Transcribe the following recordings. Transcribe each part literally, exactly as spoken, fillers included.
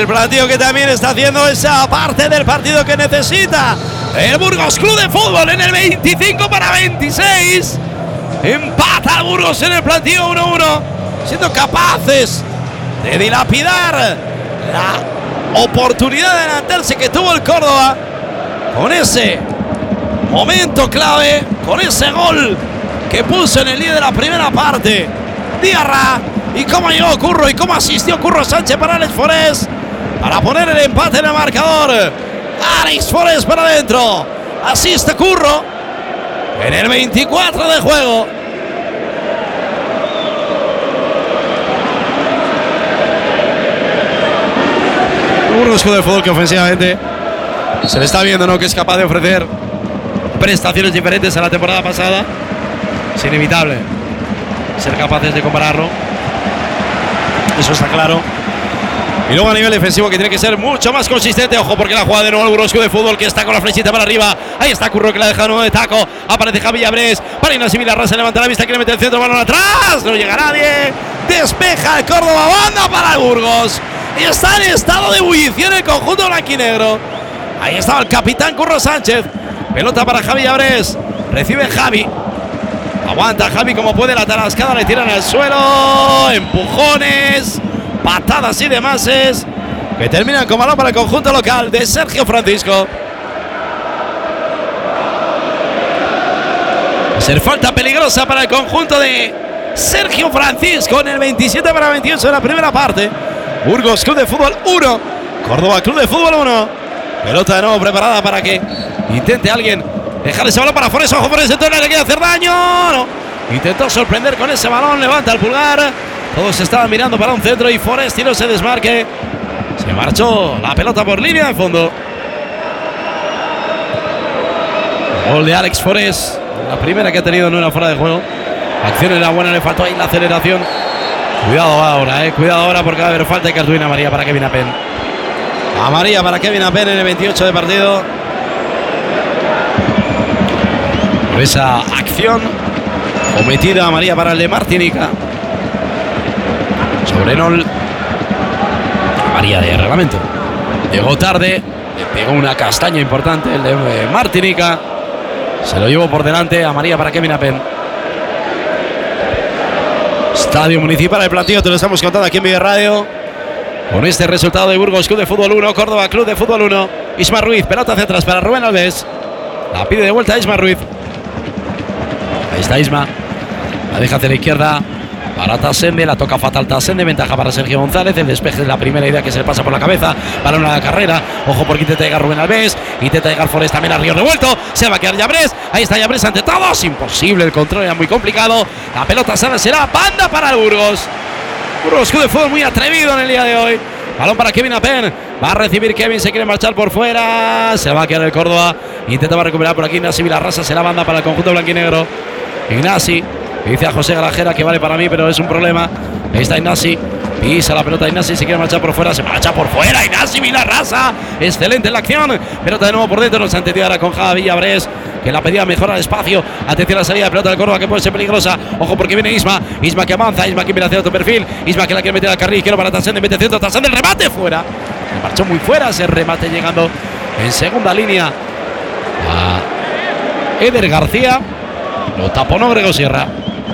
el plantío que también está haciendo esa parte del partido que necesita el Burgos Club de Fútbol en el veinticinco para veintiséis. Empata el Burgos en el plantío uno uno, siendo capaces de dilapidar la oportunidad de adelantarse que tuvo el Córdoba con ese momento clave, con ese gol que puso en el líder de la primera parte Diarra, y cómo llegó Curro y cómo asistió Curro Sánchez para Alex Forés para poner el empate en el marcador. Alex Forés para adentro, asiste Curro en el veinticuatro de juego. Un escudo de fútbol que ofensivamente se le está viendo, ¿no?, que es capaz de ofrecer prestaciones diferentes a la temporada pasada. Es inevitable ser capaces de compararlo, eso está claro. Y luego a nivel defensivo, que tiene que ser mucho más consistente. Ojo, porque la jugada de nuevo el Burgos Club de Fútbol, que está con la flechita para arriba. Ahí está Curro, que la deja de nuevo de taco. Aparece Javi Llabrés para Ignacio Vilarrasa, levanta la vista, quiere meter el centro, balón atrás, no llega nadie. Despeja el Córdoba, banda para el Burgos. Y está en estado de ebullición el conjunto blanquinegro. Ahí estaba el capitán Curro Sánchez. Pelota para Javi Llabrés. Recibe Javi. Aguanta Javi como puede, la tarascada le tiran al suelo. Empujones, patadas y demás, que terminan con balón para el conjunto local de Sergio Francisco. Va a ser falta peligrosa para el conjunto de Sergio Francisco en el veintisiete para veintiocho de la primera parte. Burgos Club de Fútbol uno, Córdoba Club de Fútbol uno. Pelota de nuevo preparada para que intente alguien dejar ese balón para Forés. Ojo, Forés en torno, le quiere hacer daño. No. Intentó sorprender con ese balón, levanta el pulgar. Todos estaban mirando para un centro y Forés tiró ese desmarque. Se marchó la pelota por línea de fondo. Gol de Alex Forés. La primera que ha tenido no era fuera de juego. La acción era buena, le faltó ahí la aceleración. Cuidado ahora, eh. Cuidado ahora, porque va a haber falta de cartulina amarilla para Kevin Apen. Amarilla para Kevin Apen en el veintiocho de partido. Por esa acción cometida, amarilla para el de Martinica. Sobrenol. Amarilla de reglamento. Llegó tarde, le pegó una castaña importante el de Martinica. Se lo llevó por delante, amarilla para Kevin Apen. Estadio Municipal del Plantío, te lo estamos contando aquí en Video Radio. Con este resultado de Burgos Club de Fútbol uno, Córdoba Club de Fútbol uno. Isma Ruiz, pelota hacia atrás para Rubén Alves. La pide de vuelta Isma Ruiz. Ahí está Isma. La deja hacia la izquierda para Tasende. La toca fatal Tasende. Ventaja para Sergio González. El despeje de la primera idea que se le pasa por la cabeza. Balón a la carrera. Ojo porque intenta llegar Rubén Alves. Intenta llegar Forés también a Río revuelto. Se va a quedar Llabrés. Ahí está Llabrés ante todos. Imposible, el control era muy complicado. La pelota sana será banda para el Burgos. Burgos Club de Fútbol muy atrevido en el día de hoy. Balón para Kevin Apen. Va a recibir Kevin, se quiere marchar por fuera. Se va a quedar el Córdoba. Intenta va a recuperar por aquí Ignasi Vilarrasa. Será banda para el conjunto blanquinegro. Ignasi dice a José Grajera que vale para mí, pero es un problema. Ahí está Ignasi. Pisa la pelota Ignasi, se quiere marchar por fuera. Se marcha por fuera Ignasi Vilarrasa. Excelente en la acción. Pelota de nuevo por dentro. Nos entendió ahora con Javi Llabrés, que la pedía mejorar espacio. Atención a la salida de pelota del Córdoba, que puede ser peligrosa. Ojo porque viene Isma. Isma que avanza. Isma que viene hacia otro perfil. Isma que la quiere meter al carril izquierdo para Tasende. Mete centro. Tasende, el remate fuera. Se marchó muy fuera ese remate, llegando en segunda línea a Eder García. Lo taponó Grego Sierra.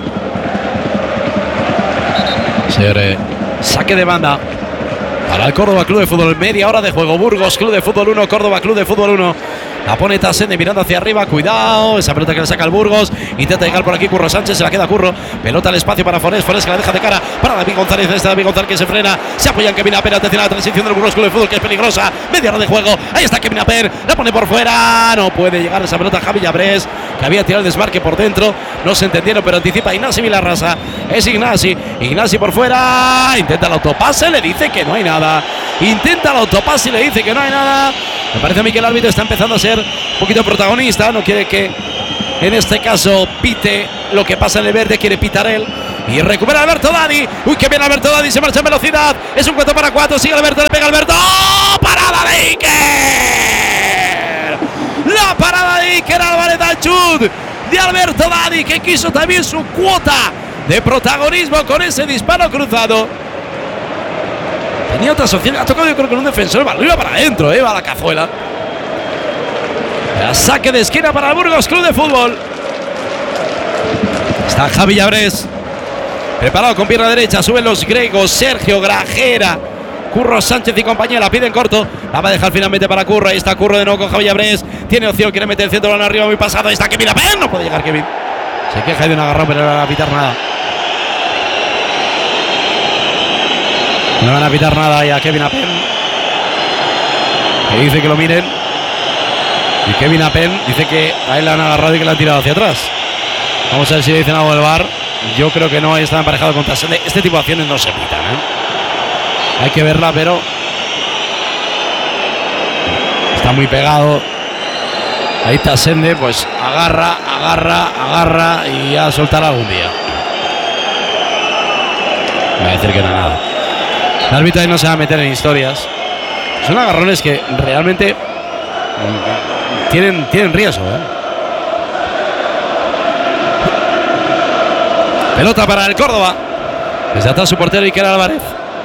Ser saque de banda para el Córdoba Club de Fútbol. Media hora de juego. Burgos Club de Fútbol uno, Córdoba Club de Fútbol uno. La pone Tasende mirando hacia arriba. Cuidado. Esa pelota que le saca el Burgos. Intenta llegar por aquí Curro Sánchez. Se la queda Curro. Pelota al espacio para Forés. Forés que la deja de cara para David González. Este David González que se frena. Se apoya en Kevin Apen. Atención a la transición del Burgos Club de Fútbol, que es peligrosa. Media hora de juego. Ahí está Kevin Apen. La pone por fuera. No puede llegar esa pelota Javi Llabrés, que había tirado el desmarque por dentro. No se entendieron, pero anticipa Ignasi Vilarrasa. Es Ignasi. Ignasi por fuera. Intenta el autopase. Le dice que no hay nada. Intenta el autopase y le dice que no hay nada. Me parece a mí que el árbitro está empezando a ser un poquito protagonista. No quiere que en este caso pite lo que pasa en el verde. Quiere pitar él. Y recupera Alberto Dadi. Uy, que viene Alberto Dadi. Se marcha en velocidad. Es un cuatro para cuatro. Sigue Alberto. Le pega Alberto. ¡Oh! ¡Parada de Iker! La parada de Iker Álvarez al chut de Alberto Dadi, que quiso también su cuota de protagonismo con ese disparo cruzado. Tenía otras opciones. Ha tocado yo creo con un defensor. El balón iba para adentro, eh. Va la cazuela. El saque de esquina para el Burgos Club de Fútbol. Está Javi Llabrés. Preparado con pierna derecha. Suben los griegos. Sergio Grajera. Curro Sánchez y compañía. La piden corto. La va a dejar finalmente para Curro. Ahí está Curro de nuevo con Javi Llabrés. Tiene opción. Quiere meter el centro balón arriba. Muy pasado. Ahí está Kevin Apen. No puede llegar Kevin. Se queja de un agarrón, pero no van a pitar nada. No van a pitar nada ahí a Kevin Apen. Que dice que lo miren. Y Kevin Apen dice que a él le han agarrado y que le han tirado hacia atrás. Vamos a ver si le dicen algo del V A R. Yo creo que no está emparejado con Tasende. Este tipo de acciones no se pitan, ¿eh? Hay que verla, pero está muy pegado. Ahí Tasende, pues agarra, agarra, agarra y ya soltará algún día. Voy a decir que no nada. El árbitro ahí no se va a meter en historias. Son agarrones que realmente tienen, tienen riesgo, ¿eh? Pelota para el Córdoba. Desde atrás su portero Iker Álvarez.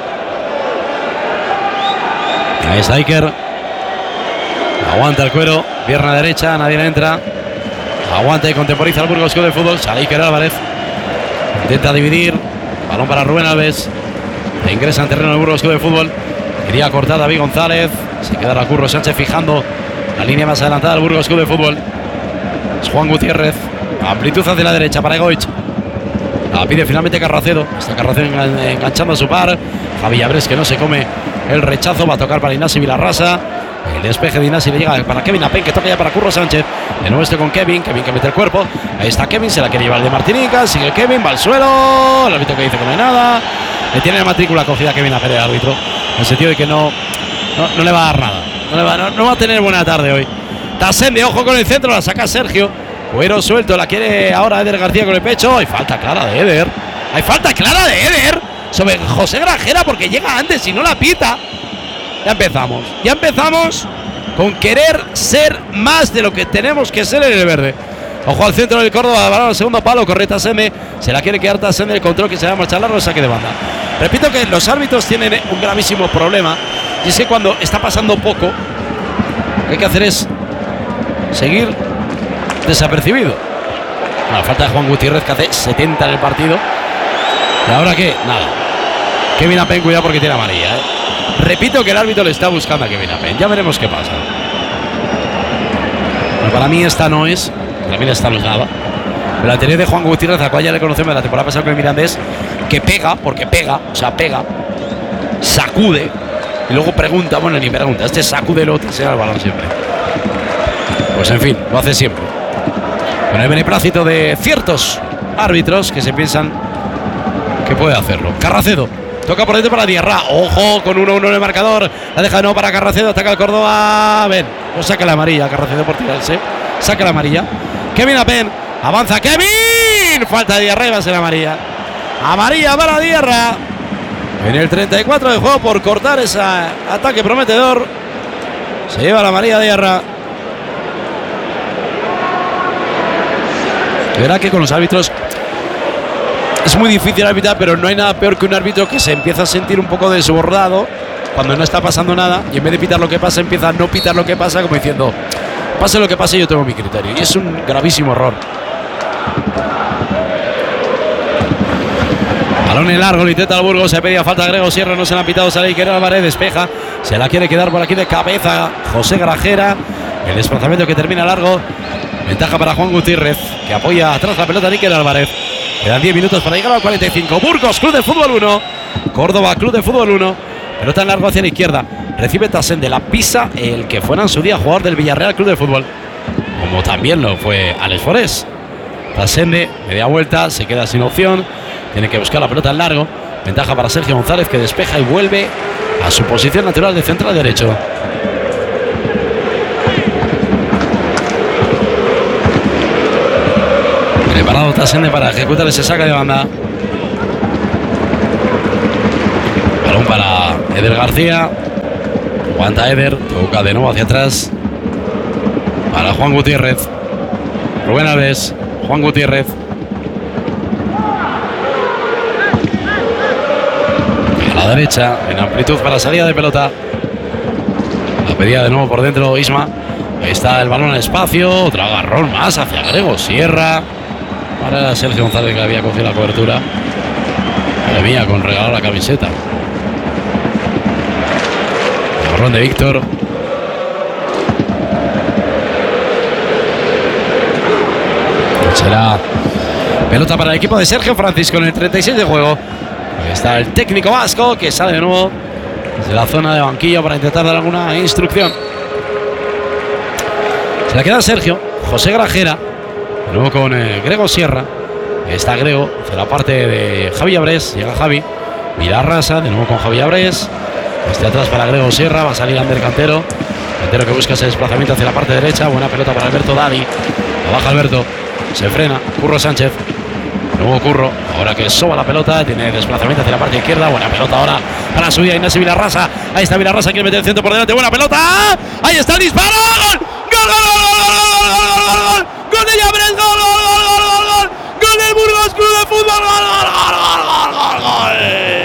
Ahí está Iker. Aguanta el cuero. Pierna derecha, nadie le entra. Aguanta y contemporiza el Burgos Club de Fútbol. Sale Iker Álvarez. Intenta dividir. Balón para Rubén Alves. E ingresa en terreno el Burgos Club de Fútbol. Quería cortar David González. Se queda la Curro Sánchez fijando la línea más adelantada del Burgos Club de Fútbol. Es Juan Gutiérrez. Amplitud hacia la derecha para Egoich. La pide finalmente Carracedo. Está Carracedo enganchando a su par. Javi Llabrés que no se come el rechazo. Va a tocar para Inasi Vilarrasa. El despeje de Inasi le llega para Kevin Apen, que toca ya para Curro Sánchez. De nuevo este con Kevin. Kevin que mete el cuerpo. Ahí está Kevin. Se la quiere llevar el de Martinica. Sigue Kevin. Va al suelo. El árbitro que dice que no hay nada. Le tiene la matrícula cogida a Kevin Apen, el árbitro. En el sentido de que no, no, no le va a dar nada. No, le va, no, no va a tener buena tarde hoy. Tasende, ojo con el centro. La saca Sergio. Cuero suelto, la quiere ahora Eder García con el pecho. Hay falta clara de Eder. Hay falta clara de Eder sobre José Grajera porque llega antes y no la pita. Ya empezamos. Ya empezamos con querer ser más de lo que tenemos que ser en el verde. Ojo al centro del Córdoba, balón al segundo palo, corre Tasende. Se la quiere quedar Tasende, el control que se va a marchar largo, saque de banda. Repito que los árbitros tienen un gravísimo problema. Y es que cuando está pasando poco, lo que hay que hacer es seguir desapercibido. La falta de Juan Gutiérrez que hace setenta en el partido. ¿Y ahora qué? Nada. Kevin Apen, cuidado porque tiene amarilla, ¿eh? Repito que el árbitro le está buscando a Kevin Apen. Ya veremos qué pasa. Pero para mí esta no es. Para mí esta no es nada. Pero la teoría de Juan Gutiérrez, a la cual ya le conocemos de la temporada pasada con el Mirandés, que pega, porque pega, o sea, pega, sacude y luego pregunta, bueno, ni pregunta, este sacude lo otro, se da el balón siempre. Pues en fin, lo hace siempre. Con el beneplácito de ciertos árbitros que se piensan que puede hacerlo. Carracedo, toca por dentro para Diarra. Ojo, con uno uno en el marcador. La deja de nuevo para Carracedo, ataca el Córdoba. Ven, no saca la amarilla, Carracedo por tirarse. Saca la amarilla. Kevin Apen, avanza Kevin. Falta de Diarra y va a ser amarilla. Amarilla para Diarra. En el treinta y cuatro de juego por cortar ese ataque prometedor. Se lleva la amarilla de Diarra. Verá que con los árbitros es muy difícil arbitrar, pero no hay nada peor que un árbitro que se empieza a sentir un poco desbordado cuando no está pasando nada y en vez de pitar lo que pasa empieza a no pitar lo que pasa, como diciendo pase lo que pase yo tengo mi criterio, y es un gravísimo error. Balón en largo, lo intenta el Burgos, se pedía falta Grego Sierra, no se la ha pitado, sale Iker Álvarez, despeja, se la quiere quedar por aquí de cabeza José Grajera, el desplazamiento que termina largo, ventaja para Juan Gutiérrez, que apoya atrás la pelota de Iker Álvarez. Quedan diez minutos para llegar al cuarenta y cinco. Burgos Club de Fútbol uno, Córdoba Club de Fútbol uno. Pelota en largo hacia la izquierda. Recibe Tasende, la pisa el que fuera en su día jugador del Villarreal Club de Fútbol, como también lo fue Alex Forés. Tasende, media vuelta, se queda sin opción. Tiene que buscar la pelota en largo. Ventaja para Sergio González, que despeja y vuelve a su posición natural de central derecho. Preparado Tasende para ejecutar ese saque de banda. Balón para Eder García. Aguanta Eder, toca de nuevo hacia atrás para Juan Gutiérrez. Rubén Alves, Juan Gutiérrez. la derecha, en amplitud para salida de pelota. La pedía de nuevo por dentro Isma. Ahí está el balón al espacio. Otro agarrón más hacia Grego Sierra. Ahora era Sergio González que había cogido la cobertura. Madre mía, con regalar la camiseta. Agarrón de Víctor. Será pelota para el equipo de Sergio Francisco en el treinta y seis de juego. Ahí está el técnico vasco que sale de nuevo desde la zona de banquillo para intentar dar alguna instrucción. Se la queda Sergio, José Grajera, de nuevo con eh, Grego Sierra. Ahí está Grego, hacia la parte de Javi Abrés, llega Javi. Vilarrasa, de nuevo con Javi Abrés. Este atrás para Grego Sierra, va a salir Ander Cantero. Cantero que busca ese desplazamiento hacia la parte derecha. Buena pelota para Alberto Dadi. La baja Alberto, se frena, Curro Sánchez. Nuevo Curro, ahora que soba la pelota, tiene desplazamiento hacia la parte izquierda. Buena pelota ahora para subir a Ignacio Vilarrasa. Ahí está Vilarrasa, quiere meter el centro por delante. Buena pelota, ahí está el disparo. ¡Gol! ¡Gol, gol, gol, gol, gol, gol! ¡Gol de Llabres! ¡Gol, gol, gol, gol, gol, gol! ¡Gol del Burgos Club de Fútbol! ¡Gol, gol, gol, gol, gol, gol!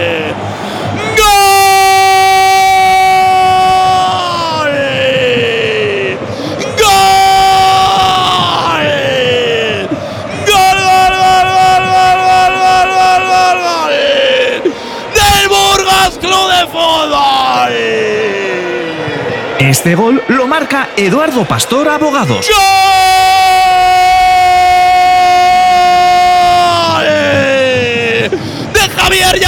Este gol lo marca Eduardo Pastor Abogados. ¡Gol! ¡De Javier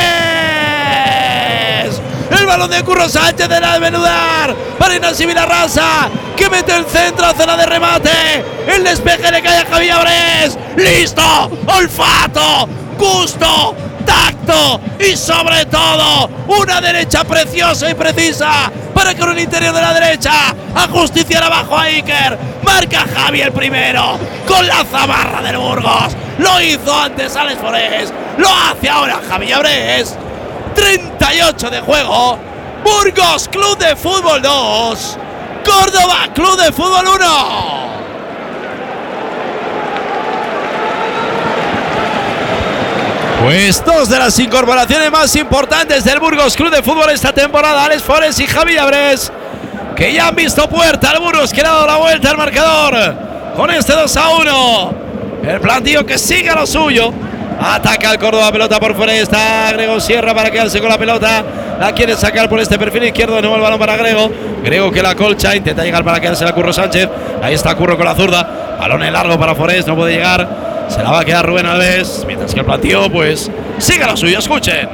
Llabres! El balón de Curro Sánchez de la de Menudar para Ignacio Vilarrasa, que mete el centro a zona de remate. El despeje le cae a Javier Llabres. ¡Listo! ¡Olfato! ¡Gusto! ¡Tacto! Y sobre todo, una derecha preciosa y precisa para con el interior de la derecha ajusticiar abajo a Iker. Marca Javi el primero con la zamarra del Burgos. Lo hizo antes Alex Forés, lo hace ahora Javi Llabres. treinta y ocho de juego. Burgos Club de Fútbol dos, Córdoba Club de Fútbol uno. Pues dos de las incorporaciones más importantes del Burgos Club de Fútbol esta temporada, Alex Forés y Javi Llabres, que ya han visto puerta al Burgos, que le ha dado la vuelta al marcador con este dos a uno. El plantillo que sigue a lo suyo. Ataca el Córdoba, pelota por fuera. Está Grego Sierra para quedarse con la pelota. La quiere sacar por este perfil izquierdo. De nuevo el balón para Grego. Grego que la colcha, intenta llegar para quedarse la Curro Sánchez. Ahí está Curro con la zurda. Balón en largo para Forés, no puede llegar. Se la va a quedar Rubén Alves. Mientras que el plantío, pues, sigue a lo suyo. Escuchen.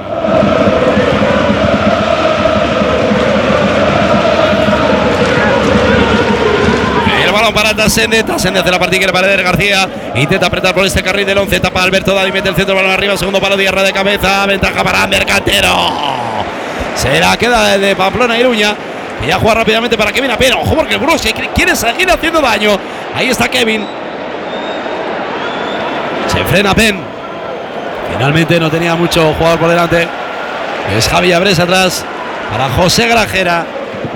El balón para Tasende. Tasende hace la parte que para Eder García. Intenta apretar por este carril del once. Tapa Alberto Dadi. Mete el centro, balón arriba. Segundo palo, Tierra de cabeza. Ventaja para Ander Cantero. Se la queda de Pamplona Iruña. Y ya juega rápidamente para Kevin Apero. Ojo, porque el Burgos quiere seguir haciendo daño. Ahí está Kevin. Se frena Penn. Finalmente no tenía mucho jugador por delante. Es Javi Llabres atrás para José Grajera.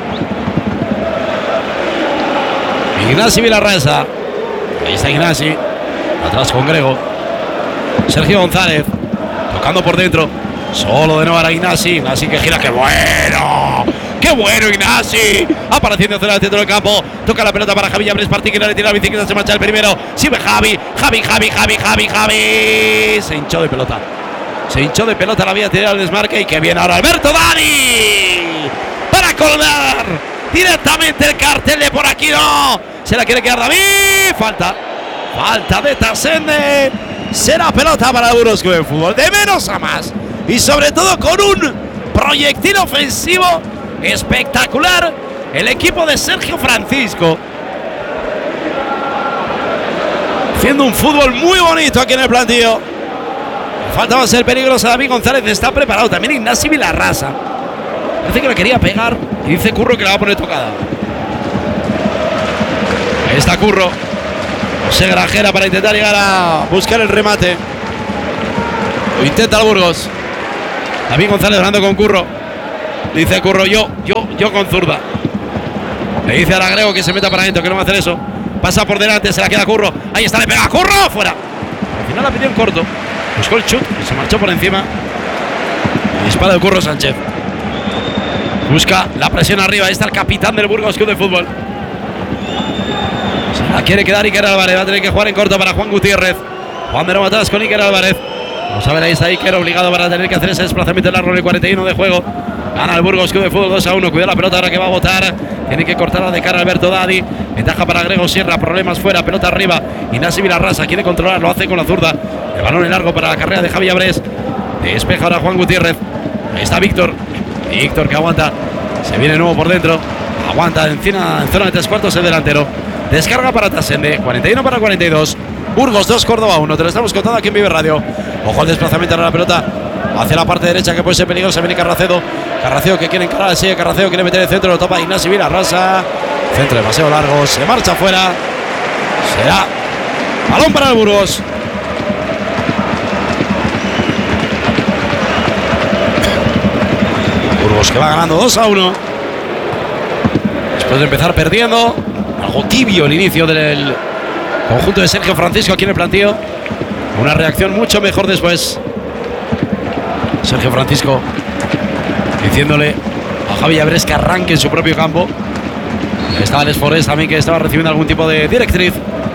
Ignasi Vilarrasa. Ahí está Ignasi. Atrás con Grego. Sergio González. Tocando por dentro. Solo de nuevo a Ignasi. Ignasi que gira. ¡Qué bueno! ¡Qué bueno Ignasi! Apareciendo en el centro del campo. Toca la pelota para Javi Llabres. Particular, le tira la bicicleta. Se marcha el primero. Sigue Javi. Javi, Javi, Javi, Javi, Javi. Se hinchó de pelota. Se hinchó de pelota. La había tirado al desmarque. Y que viene ahora Alberto Dani. Para colgar directamente el cartel de por aquí. No. Se la quiere quedar David. Falta. Falta de Tasende. Será pelota para el Burgos Club de Fútbol. De menos a más. Y sobre todo con un proyectil ofensivo espectacular. El equipo de Sergio Francisco haciendo un fútbol muy bonito aquí en el plantillo. Faltaba ser peligrosa. David González está preparado. También Ignasi Vilarrasa. Parece que le quería pegar. Y dice Curro que la va a poner tocada. Ahí está Curro. José Grajera para intentar llegar a buscar el remate. Lo intenta el Burgos. David González hablando con Curro. Dice Curro, yo, yo, yo con zurda. Le dice a Grego que se meta para adentro, que no va a hacer eso. Pasa por delante, se la queda Curro. Ahí está, le pega a Curro, fuera. Al final la pidió en corto. Buscó el chut y se marchó por encima. Dispara de Curro Sánchez. Busca la presión arriba. Ahí está el capitán del Burgos Club de Fútbol. Se la quiere quedar Iker Álvarez. Va a tener que jugar en corto para Juan Gutiérrez. Juan de nuevo atrás con Iker Álvarez. Vamos a ver, ahí está Iker obligado para tener que hacer ese desplazamiento largo en el cuarenta y uno de juego. Gana el Burgos Club de Fútbol dos a uno. Cuidado la pelota ahora que va a botar. Tiene que cortarla de cara a Alberto Dadi. Ventaja para Grego Sierra. Problemas fuera. Pelota arriba. Inasi Vilarrasa quiere controlar. Lo hace con la zurda. El balón en largo para la carrera de Javi Abrés. Despeja ahora Juan Gutiérrez. Ahí está Víctor. Víctor que aguanta. Se viene nuevo por dentro. Aguanta en zona, en zona de tres cuartos el delantero. Descarga para Tasende. cuarenta y uno para cuarenta y dos. Burgos dos, Córdoba uno. Te lo estamos contando aquí en Vive Radio. Ojo al desplazamiento de la pelota hacia la parte derecha que puede ser peligrosa. Viene Carracedo. Carracedo que quiere encarar. Sigue Carracedo. Quiere meter el centro. Lo tapa Ignacio Vilarrasa. Centro demasiado largo. Se marcha afuera. Será balón para el Burgos. Burgos que va ganando dos a uno. Después de empezar perdiendo. Algo tibio el inicio del conjunto de Sergio Francisco aquí en el plantío. Una reacción mucho mejor después. Sergio Francisco diciéndole a Javi Abrés que arranque en su propio campo. Estaba Les Forest también, que estaba recibiendo algún tipo de directriz.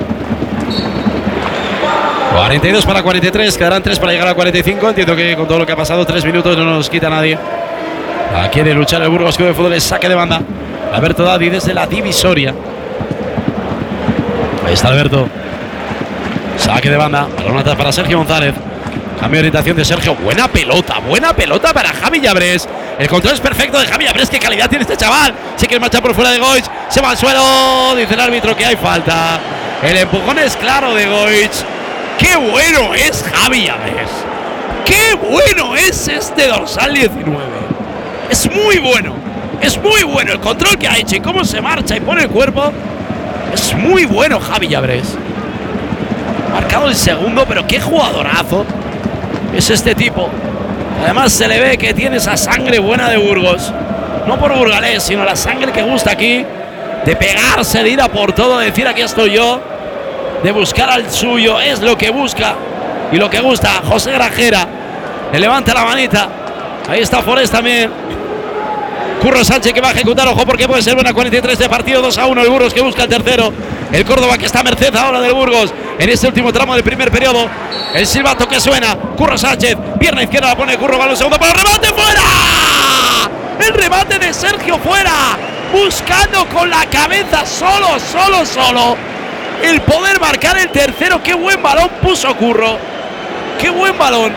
cuarenta y dos para cuarenta y tres. Quedarán tres para llegar a cuarenta y cinco. Entiendo que con todo lo que ha pasado, tres minutos no nos quita nadie. La quiere luchar el Burgos Club de Fútbol. Es saque de banda. Alberto Dadi desde la divisoria. Ahí está Alberto. Saque de banda. Balón atrás para Sergio González. Cambio de orientación de Sergio. Buena pelota. Buena pelota para Javi Llabrés. El control es perfecto de Javi Llabrés. Qué calidad tiene este chaval. Se quiere marchar por fuera de Goich. Se va al suelo. Dice el árbitro que hay falta. El empujón es claro de Goich. Qué bueno es Javi Llabrés. Qué bueno es este dorsal diecinueve. Es muy bueno. Es muy bueno el control que ha hecho y cómo se marcha y pone el cuerpo. Es muy bueno Javi Llabrés. Marcado el segundo, pero qué jugadorazo es este tipo. Además se le ve que tiene esa sangre buena de Burgos. No por burgalés, sino la sangre que gusta aquí. De pegarse, de ir a por todo, de decir aquí estoy yo. De buscar al suyo, es lo que busca y lo que gusta. José Grajera le levanta la manita. Ahí está Forest también. Curro Sánchez que va a ejecutar, ojo porque puede ser buena. Cuarenta y tres de partido, dos a uno el Burgos que busca el tercero. El Córdoba que está a merced ahora del Burgos en este último tramo del primer periodo. El silbato que suena, Curro Sánchez, pierna izquierda la pone Curro, balón segundo para el remate, fuera. El remate de Sergio fuera, buscando con la cabeza solo, solo, solo el poder marcar el tercero. Qué buen balón puso Curro, qué buen balón.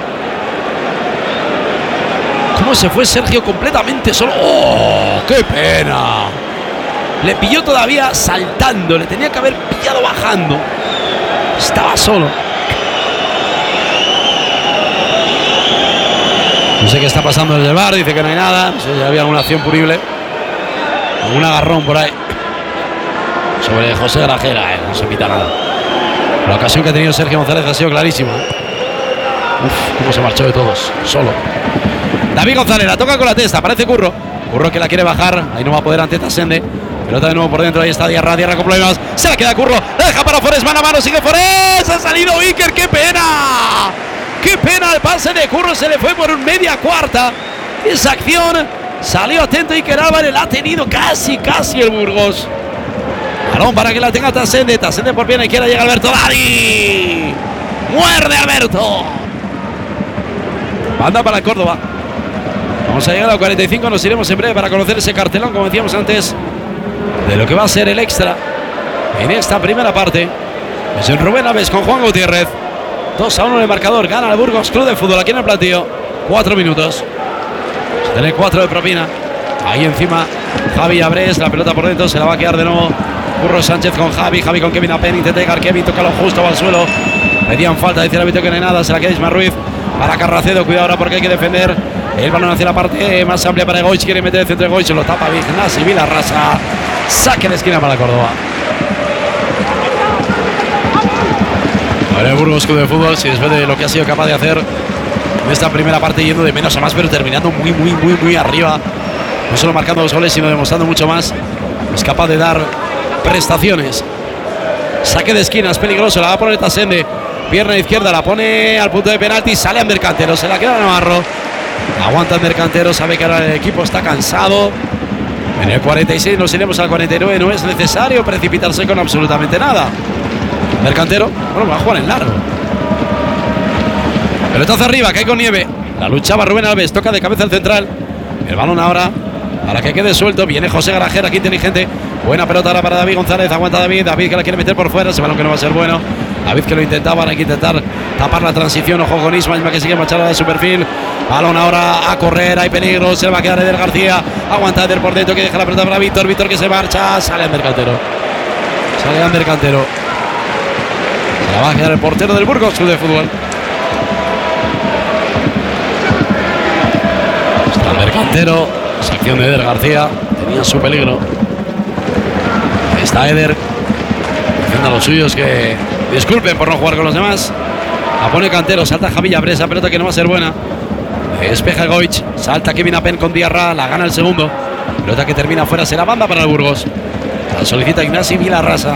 Cómo se fue Sergio completamente solo. ¡Oh, qué pena! Le pilló todavía saltando. Le tenía que haber pillado bajando. Estaba solo. No sé qué está pasando desde el bar. Dice que no hay nada. No sé si había alguna acción punible. Algún agarrón por ahí. Sobre José Grajera. Eh, no se pita nada. La ocasión que ha tenido Sergio González ha sido clarísima. Uf, cómo se marchó de todos. Solo. David González la toca con la testa, parece Curro. Curro que la quiere bajar, ahí no va a poder ante Tasende. Pelota de nuevo por dentro, ahí está Diarra, Diarra con problemas. Se la queda Curro, la deja para Forest, mano a mano, sigue Forest. Ha salido Iker, qué pena. Qué pena el pase de Curro, se le fue por un media cuarta. Esa acción, salió atento Iker Álvarez, la ha tenido casi, casi el Burgos. Balón para que la tenga Tasende, Tasende por pierna izquierda, llega Alberto Dadi. Muerde Alberto. Banda para el Córdoba. Vamos a llegar a cuarenta y cinco, nos iremos en breve para conocer ese cartelón, como decíamos antes, de lo que va a ser el extra en esta primera parte. Es el Rubén Alves con Juan Gutiérrez. dos a uno en el marcador, gana el Burgos Club de Fútbol aquí en el platillo. cuatro minutos. Se tiene cuatro de propina. Ahí encima Javi Abrés, la pelota por dentro, se la va a quedar de nuevo Curro Sánchez con Javi, Javi con Kevin Apen, intenta llegar Kevin, toca lo justo, va al suelo. Pedían falta, dice el árbitro que no hay nada, se la queda Ismael Ruiz. Para Carracedo, cuidado ahora porque hay que defender. El balón hacia la parte más amplia para Goich. Quiere meter el centro de Goich, se lo tapa Ignacio Vilarrasa. Saque de esquina para Córdoba. Ahora el Burgos Club de Fútbol, si después de lo que ha sido capaz de hacer en esta primera parte, yendo de menos a más, pero terminando muy, muy, muy, muy arriba. No solo marcando los goles, sino demostrando mucho más. Es capaz de dar prestaciones. Saque de esquina, es peligroso, la va a poner Tasende. Pierna izquierda, la pone al punto de penalti, sale Ander Cantero, se la queda Navarro. Aguanta el Mercantero, sabe que ahora el equipo está cansado. En el cuarenta y seis nos iremos al cuarenta y nueve. No es necesario precipitarse con absolutamente nada. Mercantero, bueno, va a jugar en largo. Pelotazo arriba, cae con nieve. La luchaba Rubén Alves, toca de cabeza el central. El balón ahora para que quede suelto. Viene José Grajera, aquí inteligente. Buena pelota ahora para David González. Aguanta David. David que la quiere meter por fuera. Ese balón que no va a ser bueno. David que lo intentaba. Hay que intentar tapar la transición. Ojo con Isma. Isma que sigue marchando de su perfil. Balón ahora a correr. Hay peligro. Se va a quedar Eder García. Aguanta Eder por dentro que deja la pelota para Víctor. Víctor que se marcha. Sale al Mercantero. Sale al Mercantero. Se la va a quedar el portero del Burgos Club de Fútbol. Está el Mercantero. Sección de Eder García. Tenía su peligro. Ahí está Eder. Diciendo a los suyos que disculpen por no jugar con los demás. La pone Cantero. Salta Javi Llabrés. Esa pelota que no va a ser buena. Despeja Goich. Salta Kevin Apen con Diarra. La gana el segundo. Pelota que termina fuera. Se la banda para el Burgos. La solicita Ignasi Vilarrasa.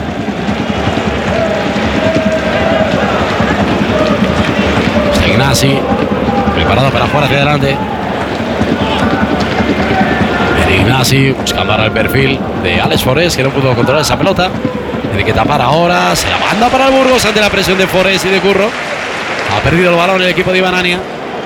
Está Ignasi. Preparado para jugar hacia adelante. Ignasi buscando ahora el perfil de Alex Forés, que no pudo controlar esa pelota. Tiene que tapar ahora. Se la manda para el Burgos ante la presión de Forés y de Curro. Ha perdido el balón el equipo de Ibanania.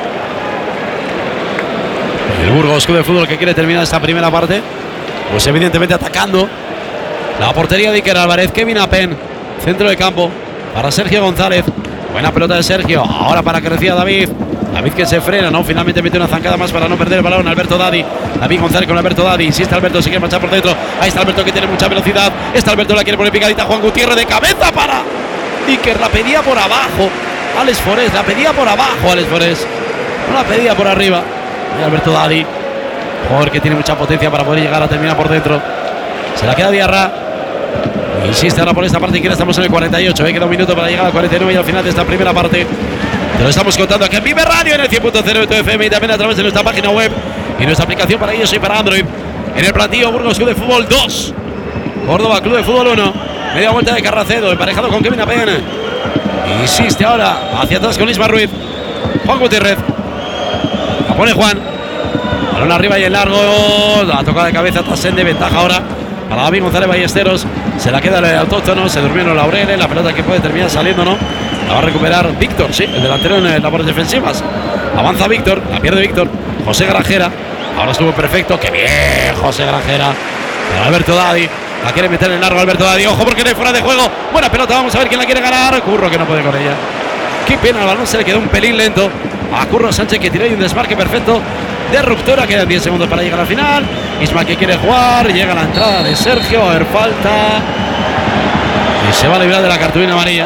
El Burgos Club de Fútbol que quiere terminar esta primera parte, pues evidentemente atacando la portería de Iker Álvarez. Kevin Apen, centro de campo para Sergio González. Buena pelota de Sergio. Ahora para que reciba David. David que se frena, ¿no? Finalmente mete una zancada más para no perder el balón. Alberto Dadi. David González con Alberto Dadi. Insiste Alberto, se quiere marchar por dentro. Ahí está Alberto que tiene mucha velocidad. Está Alberto, la quiere poner picadita. Juan Gutiérrez de cabeza para Iker. La pedía por abajo. Alex Forés, la pedía por abajo Alex Forés. No la pedía por arriba. Y Alberto Dadi. Jugador que tiene mucha potencia para poder llegar a terminar por dentro. Se la queda Diarra. Insiste ahora por esta parte y quiere, estamos en el cuarenta y ocho. ¿eh? Queda un minuto para llegar al cuarenta y nueve y al final de esta primera parte. Te lo estamos contando aquí en Vive Radio en el cien punto cero de tu F M y también a través de nuestra página web y nuestra aplicación para iOS y para Android. En el platillo Burgos Club de Fútbol dos, Córdoba Club de Fútbol uno. Media vuelta de Carracedo, emparejado con Kevin Apen. Insiste ahora hacia atrás con Isma Ruiz. Juan Gutiérrez. La pone Juan. Balón arriba y en largo. La toca de cabeza Tassen de ventaja ahora para David González Ballesteros. Se la queda el autóctono. Se durmió en los laureles. La pelota que puede terminar saliendo, ¿no? La va a recuperar Víctor, sí, el delantero en labores defensivas. Avanza Víctor, la pierde Víctor. José Grajera, ahora estuvo perfecto. ¡Qué bien, José Grajera! Para Alberto Dadi, la quiere meter en largo Alberto Dadi. Ojo porque no hay fuera de juego. Buena pelota, vamos a ver quién la quiere ganar. Curro que no puede con ella. Qué pena, el balón se le quedó un pelín lento a Curro Sánchez que tiró y un desmarque perfecto de ruptura. Quedan diez segundos para llegar al final. Isma que quiere jugar, llega la entrada de Sergio, a ver, falta. Y se va a librar de la cartulina amarilla.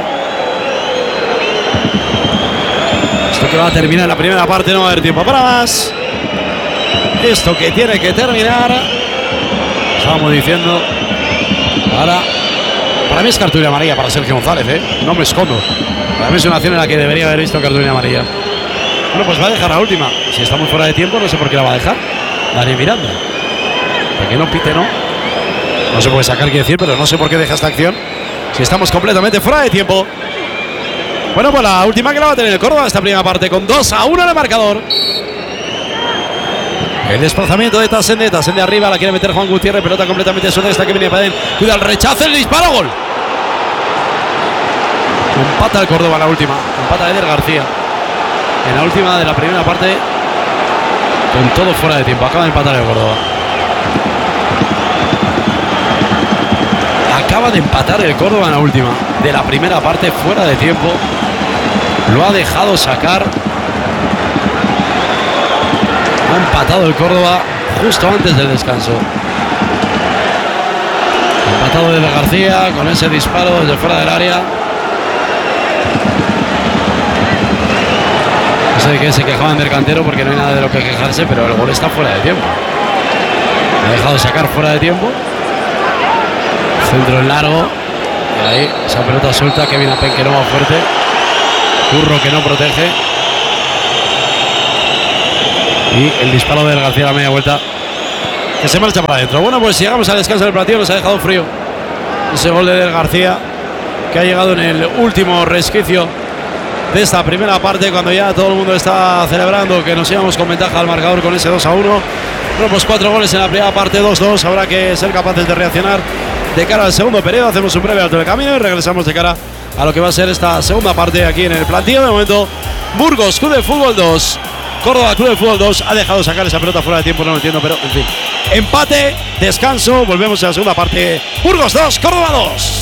Esto que va a terminar la primera parte, no va a haber tiempo para más. Esto que tiene que terminar. Estábamos diciendo. Para, para mí es cartulina amarilla para Sergio González, ¿eh? No me escondo. Para mí es una acción en la que debería haber visto cartulina amarilla. Bueno, pues va a dejar la última. Si estamos fuera de tiempo, no sé por qué la va a dejar. Dani Miranda. Porque no pite, ¿no? No se puede sacar, quiere decir, pero no sé por qué deja esta acción. Si estamos completamente fuera de tiempo. Bueno, pues la última que la va a tener el Córdoba esta primera parte con dos a uno en el marcador. El desplazamiento de Tassende, Tassende arriba, la quiere meter Juan Gutiérrez, pelota completamente suelta, está que viene para él. Cuida el rechazo, el disparo, gol. Empata el Córdoba en la última, empata Eder García. En la última de la primera parte, con todo fuera de tiempo, acaba de empatar el Córdoba. Acaba de empatar el Córdoba en la última de la primera parte fuera de tiempo. Lo ha dejado sacar. Ha empatado el Córdoba justo antes del descanso. Empatado de García con ese disparo desde fuera del área. No sé de qué se quejaba en Mercantero porque no hay nada de lo que quejarse, pero el gol está fuera de tiempo. Ha dejado sacar fuera de tiempo. Centro en largo. Y ahí esa pelota suelta. Kevin Apen que no va fuerte. Curro que no protege. Y el disparo de García a la media vuelta que se marcha para adentro. Bueno, pues llegamos al descanso del partido. Nos ha dejado frío ese gol de Del García que ha llegado en el último resquicio de esta primera parte, cuando ya todo el mundo está celebrando que nos íbamos con ventaja al marcador con ese dos a uno. Rompemos cuatro goles en la primera parte, dos dos. Habrá que ser capaces de reaccionar de cara al segundo periodo. Hacemos un breve alto de camino y regresamos de cara a lo que va a ser esta segunda parte aquí en el plantillo. De momento, Burgos Club de Fútbol dos, Córdoba Club de Fútbol dos. Ha dejado sacar esa pelota fuera de tiempo, no lo entiendo, pero en fin. Empate, descanso, volvemos a la segunda parte. Burgos dos, Córdoba dos.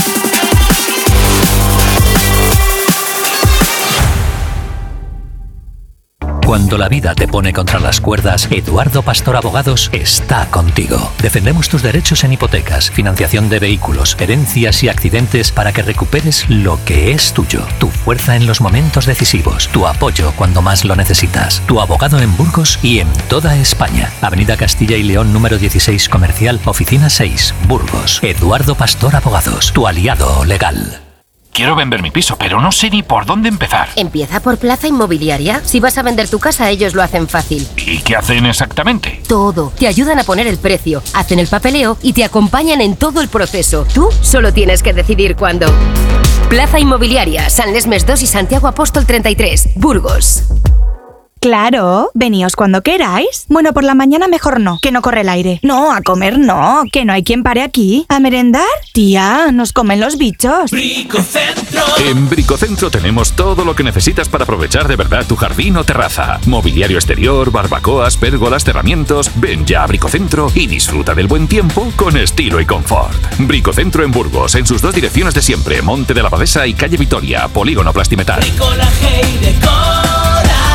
Cuando la vida te pone contra las cuerdas, Eduardo Pastor Abogados está contigo. Defendemos tus derechos en hipotecas, financiación de vehículos, herencias y accidentes para que recuperes lo que es tuyo. Tu fuerza en los momentos decisivos, tu apoyo cuando más lo necesitas. Tu abogado en Burgos y en toda España. Avenida Castilla y León número dieciséis Comercial, Oficina seis, Burgos. Eduardo Pastor Abogados, tu aliado legal. Quiero vender mi piso, pero no sé ni por dónde empezar. Empieza por Plaza Inmobiliaria. Si vas a vender tu casa, ellos lo hacen fácil. ¿Y qué hacen exactamente? Todo. Te ayudan a poner el precio, hacen el papeleo y te acompañan en todo el proceso. Tú solo tienes que decidir cuándo. Plaza Inmobiliaria, San Lesmes dos y Santiago Apóstol treinta y tres, Burgos. Claro, veníos cuando queráis. Bueno, por la mañana mejor no, que no corre el aire. No, a comer no, que no hay quien pare aquí. ¿A merendar? Tía, nos comen los bichos. Bricocentro. En Bricocentro tenemos todo lo que necesitas para aprovechar de verdad tu jardín o terraza. Mobiliario exterior, barbacoas, pérgolas, cerramientos. Ven ya a Bricocentro y disfruta del buen tiempo con estilo y confort. Bricocentro en Burgos, en sus dos direcciones de siempre, Monte de la Abadesa y Calle Vitoria, Polígono Plastimetal. Bricolaje y decoración.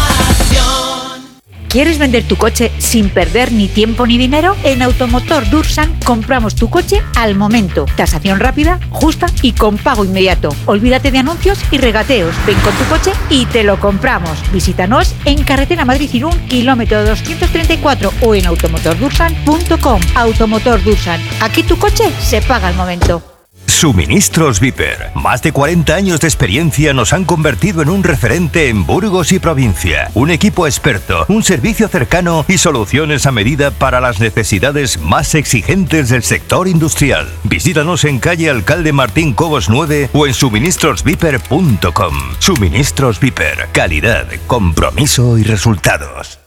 ¿Quieres vender tu coche sin perder ni tiempo ni dinero? En Automotor Dursan compramos tu coche al momento. Tasación rápida, justa y con pago inmediato. Olvídate de anuncios y regateos. Ven con tu coche y te lo compramos. Visítanos en Carretera Madrid-Irún, kilómetro doscientos treinta y cuatro o en automotor dursan punto com. Automotor Dursan. Aquí tu coche se paga al momento. Suministros Viper. Más de cuarenta años de experiencia nos han convertido en un referente en Burgos y provincia. Un equipo experto, un servicio cercano y soluciones a medida para las necesidades más exigentes del sector industrial. Visítanos en calle Alcalde Martín Cobos nueve o en suministros viper punto com. Suministros Viper. Calidad, compromiso y resultados.